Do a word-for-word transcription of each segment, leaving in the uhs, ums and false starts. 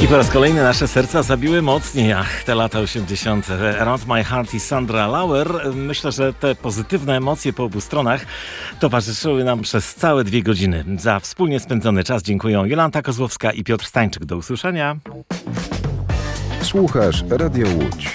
I po raz kolejny nasze serca zabiły mocniej. Ach, te lata osiemdziesiąte. Around My Heart i Sandra Lauer. Myślę, że te pozytywne emocje po obu stronach towarzyszyły nam przez całe dwie godziny. Za wspólnie spędzony czas dziękuję Jolanta Kozłowska i Piotr Stańczyk. Do usłyszenia. Słuchasz Radio Łódź.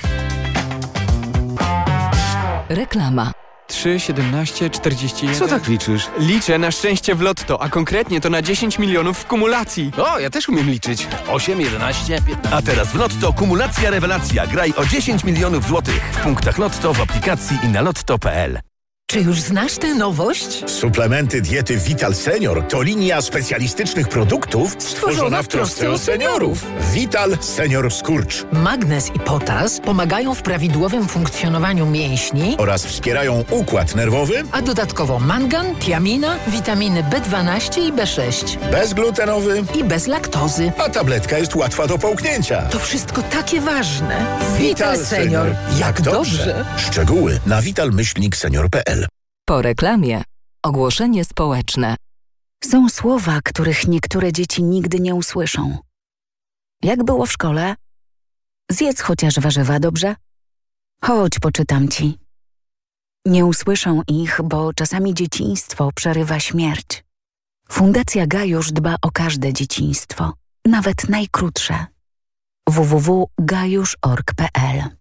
Reklama. trzy, siedemnaście, czterdzieści jeden. Co tak liczysz? Liczę na szczęście w lotto, a konkretnie to na dziesięć milionów w kumulacji. O, ja też umiem liczyć. osiem, jedenaście, piętnaście. A teraz w Lotto kumulacja rewelacja. Graj o dziesięć milionów złotych. W punktach Lotto, w aplikacji i na lotto kropka pe el. Czy już znasz tę nowość? Suplementy diety Vital Senior to linia specjalistycznych produktów stworzona w trosce o seniorów. Vital Senior Skurcz. Magnez i potas pomagają w prawidłowym funkcjonowaniu mięśni Oraz wspierają układ nerwowy. a dodatkowo mangan, tiamina, witaminy B dwanaście i B sześć Bezglutenowy. i bez laktozy. A tabletka jest łatwa do połknięcia. To wszystko takie ważne. Vital Senior. Jak dobrze. Szczegóły na vital myślnik senior kropka pe el. Po reklamie. Ogłoszenie społeczne. Są słowa, których niektóre dzieci nigdy nie usłyszą. Jak było w szkole? Zjedz chociaż warzywa, dobrze? Chodź, poczytam ci. Nie usłyszą ich, bo czasami dzieciństwo przerywa śmierć. Fundacja Gajusz dba o każde dzieciństwo, nawet najkrótsze. w w w kropka gajusz kropka org kropka pe el.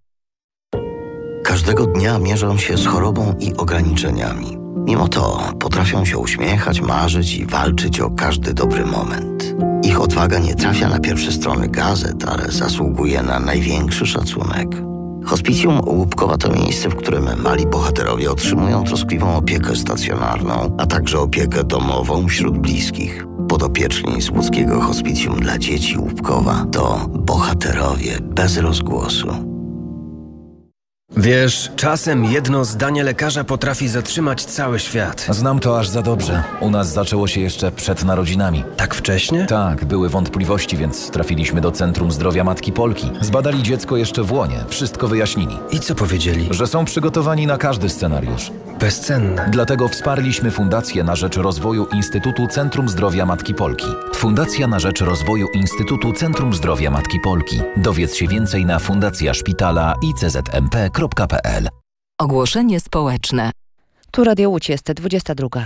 Każdego dnia mierzą się z chorobą i ograniczeniami. Mimo to potrafią się uśmiechać, marzyć i walczyć o każdy dobry moment. Ich odwaga nie trafia na pierwsze strony gazet, ale zasługuje na największy szacunek. Hospicjum Łupkowa to miejsce, w którym mali bohaterowie otrzymują troskliwą opiekę stacjonarną, a także opiekę domową wśród bliskich. Podopieczni z łódzkiego Hospicjum dla dzieci Łupkowa to bohaterowie bez rozgłosu. Wiesz, czasem jedno zdanie lekarza potrafi zatrzymać cały świat. Znam to aż za dobrze. U nas zaczęło się jeszcze przed narodzinami. Tak wcześnie? Tak, były wątpliwości, więc trafiliśmy do Centrum Zdrowia Matki Polki. Zbadali dziecko jeszcze w łonie, wszystko wyjaśnili. I co powiedzieli? Że są przygotowani na każdy scenariusz. Bezcenne. Dlatego wsparliśmy Fundację na rzecz rozwoju Instytutu Centrum Zdrowia Matki Polki. Fundacja na rzecz rozwoju Instytutu Centrum Zdrowia Matki Polki. Dowiedz się więcej na fundacja szpitala i c z m p kropka pe el. Ogłoszenie społeczne. Tu Radio Łódź, jest dwudziesta druga.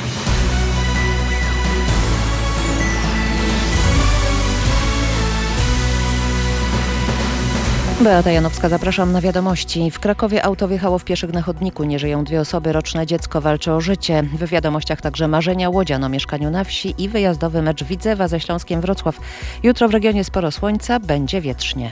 Beata Janowska, zapraszam na wiadomości. W Krakowie auto wjechało w pieszych na chodniku. Nie żyją dwie osoby, roczne dziecko walczy o życie. W wiadomościach także marzenia łodzian o mieszkaniu na wsi i wyjazdowy mecz Widzewa ze Śląskiem Wrocław. Jutro w regionie sporo słońca, będzie wietrznie.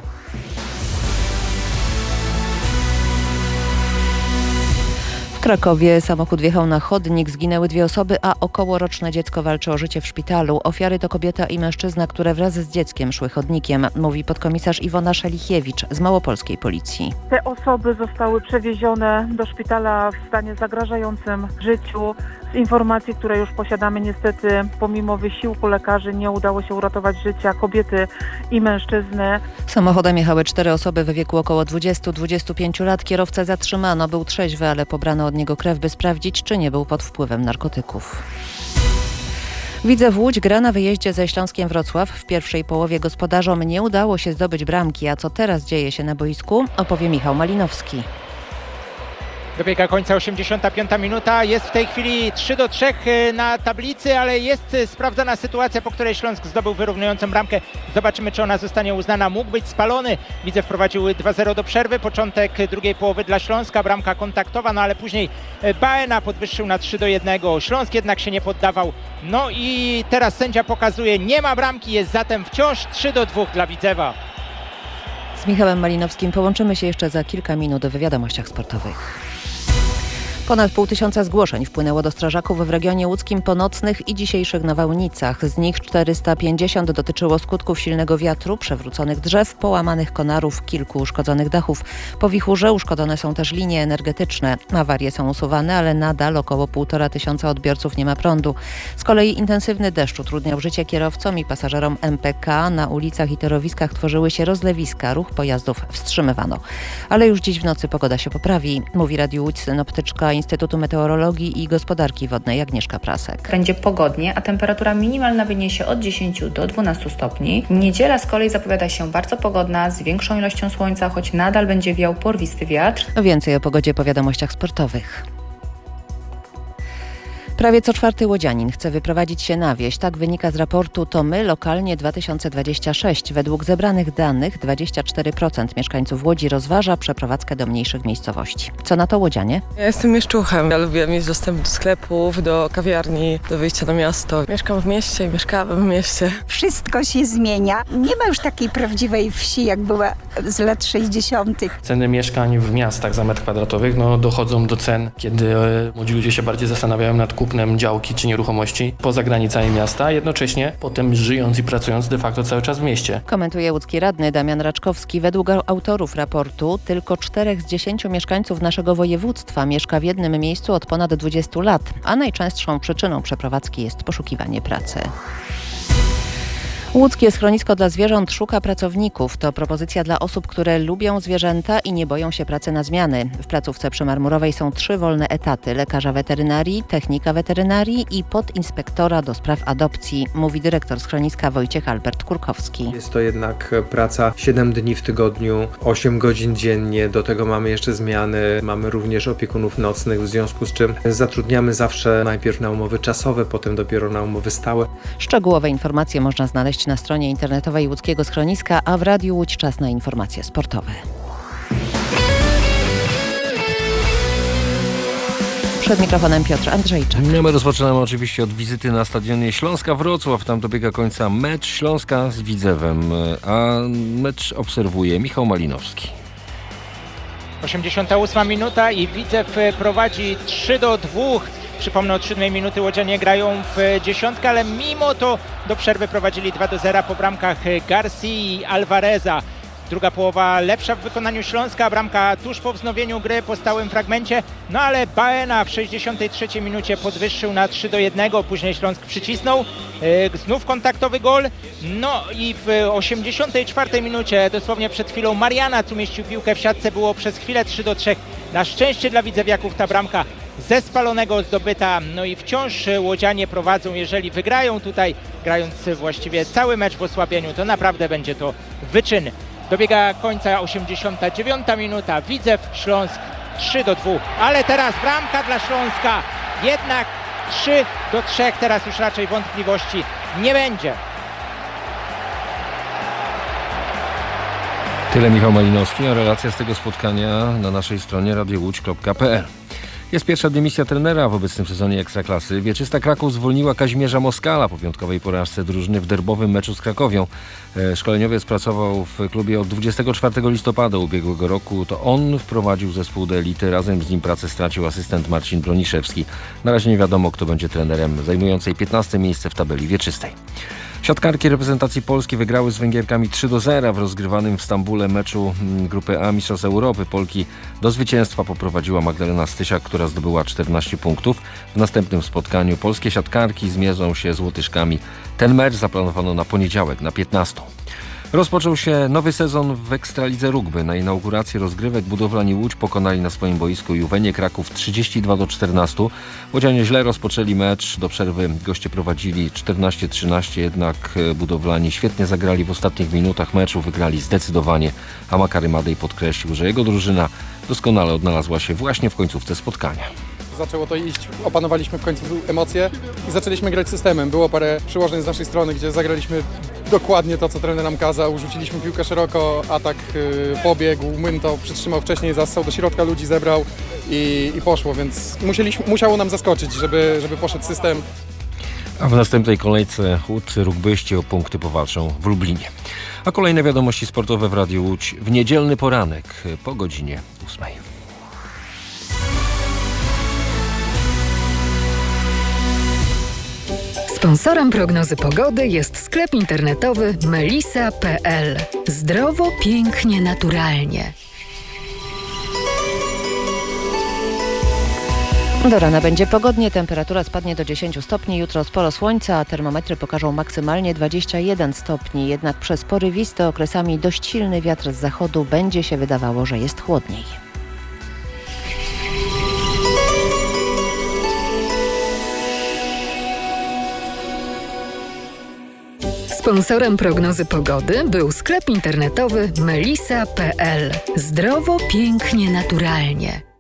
W Krakowie samochód wjechał na chodnik, zginęły dwie osoby, a okołoroczne dziecko walczy o życie w szpitalu. Ofiary to kobieta i mężczyzna, które wraz z dzieckiem szły chodnikiem, mówi podkomisarz Iwona Szelichiewicz z małopolskiej policji. Te osoby zostały przewiezione do szpitala w stanie zagrażającym życiu. Z informacji, które już posiadamy, niestety pomimo wysiłku lekarzy nie udało się uratować życia kobiety i mężczyzny. Samochodem jechały cztery osoby w wieku około dwudziestu do dwudziestu pięciu lat. Kierowcę zatrzymano, był trzeźwy, ale pobrano od niego krew, by sprawdzić, czy nie był pod wpływem narkotyków. Widzew Łódź gra na wyjeździe ze Śląskiem Wrocław. W pierwszej połowie gospodarzom nie udało się zdobyć bramki, a co teraz dzieje się na boisku, opowie Michał Malinowski. Dobiega końca osiemdziesiąta piąta minuta, jest w tej chwili trzy do trzech na tablicy, ale jest sprawdzana sytuacja, po której Śląsk zdobył wyrównującą bramkę. Zobaczymy, czy ona zostanie uznana. Mógł być spalony. Widzew wprowadził dwa zero do przerwy, początek drugiej połowy dla Śląska, bramka kontaktowa, no ale później Baena podwyższył na trzy do jednego. Śląsk jednak się nie poddawał. No i teraz sędzia pokazuje, nie ma bramki, jest zatem wciąż trzy do dwóch dla Widzewa. Z Michałem Malinowskim połączymy się jeszcze za kilka minut w wiadomościach sportowych. Ponad pół tysiąca zgłoszeń wpłynęło do strażaków w regionie łódzkim po nocnych i dzisiejszych nawałnicach. Z nich czterysta pięćdziesiąt dotyczyło skutków silnego wiatru, przewróconych drzew, połamanych konarów, kilku uszkodzonych dachów. Po wichurze uszkodzone są też linie energetyczne. Awarie są usuwane, ale nadal około półtora tysiąca odbiorców nie ma prądu. Z kolei intensywny deszcz utrudniał życie kierowcom i pasażerom M P K. Na ulicach i torowiskach tworzyły się rozlewiska, ruch pojazdów wstrzymywano. Ale już dziś w nocy pogoda się poprawi, mówi Radiu Łódź synoptyczka Instytutu Meteorologii i Gospodarki Wodnej Agnieszka Prasek. Będzie pogodnie, a temperatura minimalna wyniesie od dziesięciu do dwunastu stopni. Niedziela z kolei zapowiada się bardzo pogodna, z większą ilością słońca, choć nadal będzie wiał porwisty wiatr. Więcej o pogodzie po wiadomościach sportowych. Prawie co czwarty łodzianin chce wyprowadzić się na wieś. Tak wynika z raportu To My lokalnie dwa tysiące dwudziesty szósty. Według zebranych danych dwadzieścia cztery procent mieszkańców Łodzi rozważa przeprowadzkę do mniejszych miejscowości. Co na to łodzianie? Ja jestem mieszczuchem. Ja lubię mieć dostęp do sklepów, do kawiarni, do wyjścia na miasto. Mieszkam w mieście i mieszkałem w mieście. Wszystko się zmienia. Nie ma już takiej prawdziwej wsi, jak była z lat sześćdziesiątych. Ceny mieszkań w miastach za metr kwadratowy no, dochodzą do cen, kiedy młodzi ludzie się bardziej zastanawiają nad kupnem działki czy nieruchomości poza granicami miasta, jednocześnie potem żyjąc i pracując de facto cały czas w mieście. Komentuje łódzki radny Damian Raczkowski. Według autorów raportu tylko czterech z dziesięciu mieszkańców naszego województwa mieszka w jednym miejscu od ponad dwudziestu lat, a najczęstszą przyczyną przeprowadzki jest poszukiwanie pracy. Łódzkie schronisko dla zwierząt szuka pracowników. To propozycja dla osób, które lubią zwierzęta i nie boją się pracy na zmiany. W placówce przy Marmurowej są trzy wolne etaty: lekarza weterynarii, technika weterynarii i podinspektora do spraw adopcji, mówi dyrektor schroniska Wojciech Albert Kurkowski. Jest to jednak praca siedem dni w tygodniu, osiem godzin dziennie. Do tego mamy jeszcze zmiany, mamy również opiekunów nocnych, w związku z czym zatrudniamy zawsze najpierw na umowy czasowe, potem dopiero na umowy stałe. Szczegółowe informacje można znaleźć na stronie internetowej łódzkiego schroniska, a w Radiu Łódź czas na informacje sportowe. Przed mikrofonem Piotr Andrzejczak. My rozpoczynamy oczywiście od wizyty na stadionie Śląska Wrocław. Tam dobiega końca mecz Śląska z Widzewem, a mecz obserwuje Michał Malinowski. osiemdziesiąta ósma minuta i Widzew prowadzi trzy do dwóch. Przypomnę, od siódmej minuty łodzianie grają w dziesiątkę, ale mimo to do przerwy prowadzili dwa do zera po bramkach Garcji i Alvareza. Druga połowa lepsza w wykonaniu Śląska, bramka tuż po wznowieniu gry po stałym fragmencie, no ale Baena w sześćdziesiątej trzeciej minucie podwyższył na trzy do jednego, później Śląsk przycisnął, yy, znów kontaktowy gol, no i w osiemdziesiątej czwartej minucie, dosłownie przed chwilą, Marianac umieścił piłkę w siatce, było przez chwilę trzy do trzech. Na szczęście dla widzewiaków ta bramka ze spalonego zdobyta, no i wciąż łodzianie prowadzą. Jeżeli wygrają tutaj, grając właściwie cały mecz w osłabieniu, to naprawdę będzie to wyczyn. Dobiega końca osiemdziesiąta dziewiąta minuta, Widzew Śląsk trzy do dwóch, ale teraz bramka dla Śląska, jednak trzy do trzech, teraz już raczej wątpliwości nie będzie. Tyle Michał Malinowski, a relacja z tego spotkania na naszej stronie radio łódź kropka p l. Jest pierwsza dymisja trenera w obecnym sezonie Ekstraklasy. Wieczysta Kraków zwolniła Kazimierza Moskala po piątkowej porażce drużyny w derbowym meczu z Krakowią. Szkoleniowiec pracował w klubie od dwudziestego czwartego listopada ubiegłego roku. To on wprowadził zespół do elity. Razem z nim pracę stracił asystent Marcin Broniszewski. Na razie nie wiadomo, kto będzie trenerem zajmującej piętnaste miejsce w tabeli wieczystej. Siatkarki reprezentacji Polski wygrały z Węgierkami trzy do zera w rozgrywanym w Stambule meczu grupy A Mistrzostw Europy. Polki do zwycięstwa poprowadziła Magdalena Stysiak, która zdobyła czternaście punktów. W następnym spotkaniu polskie siatkarki zmierzą się z Łotyszkami. Ten mecz zaplanowano na poniedziałek na piętnastą. Rozpoczął się nowy sezon w Ekstralidze Rugby. Na inaugurację rozgrywek budowlani Łódź pokonali na swoim boisku Juwenię Kraków trzydzieści dwa do czternastu. Łodzianie źle rozpoczęli mecz. Do przerwy goście prowadzili czternaście trzynaście, jednak budowlani świetnie zagrali w ostatnich minutach meczu. Wygrali zdecydowanie, a Makary Madej podkreślił, że jego drużyna doskonale odnalazła się właśnie w końcówce spotkania. Zaczęło to iść, opanowaliśmy w końcu emocje i zaczęliśmy grać systemem. Było parę przyłożeń z naszej strony, gdzie zagraliśmy dokładnie to, co trener nam kazał. Rzuciliśmy piłkę szeroko, atak yy, pobiegł, Młyn to przytrzymał wcześniej, zassał do środka, ludzi zebrał i, i poszło, więc musieliśmy, musiało nam zaskoczyć, żeby, żeby poszedł system. A w następnej kolejce Łódźcy rugbyści o punkty powalczą w Lublinie. A kolejne wiadomości sportowe w Radiu Łódź w niedzielny poranek po godzinie ósmej. Sponsorem prognozy pogody jest sklep internetowy melisa kropka p l. Zdrowo, pięknie, naturalnie. Do rana będzie pogodnie, temperatura spadnie do dziesięciu stopni, jutro sporo słońca, a termometry pokażą maksymalnie dwadzieścia jeden stopni. Jednak przez porywisty, okresami dość silny wiatr z zachodu będzie się wydawało, że jest chłodniej. Sponsorem prognozy pogody był sklep internetowy melisa kropka p l. Zdrowo, pięknie, naturalnie.